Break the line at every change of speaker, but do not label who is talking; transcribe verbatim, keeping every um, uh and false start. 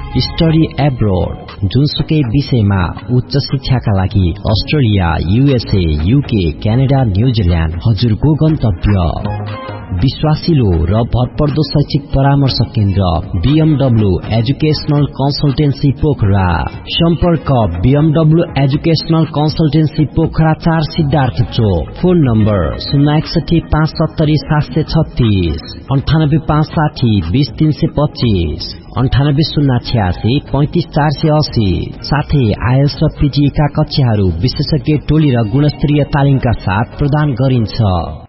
Study abroad जुनसुकै विषयमा उच्च शिक्षाका लागि Australia, USA, UK, Canada, New Zealand हजुरको गन्तव्य। विश्वासिलो र भरपर्दो शैक्षिक परामर्श केन्द्र बीएमडब्ल्यू एजुकेशनल कन्सल्टेन्सी पोखरा। सम्पर्क बीएमडब्ल्यू एजुकेशनल कन्सल्टेन्सी पोखरा चार सिद्धार्थ चोक। फोन नम्बर शून्य एकसठी पाँच सत्तरी सात सय छत्तीस अन्ठानब्बे पाँच साठी बीस तीन सय पच्चीस अन्ठानब्बे शून्य छ्यासी पैंतीस चार सय अस्सी। साथै आइएल्स र पीजीका कक्षाहरू विशेषज्ञ टोली र गुणस्तरीय तालिमका साथ प्रदान गरिन्छ।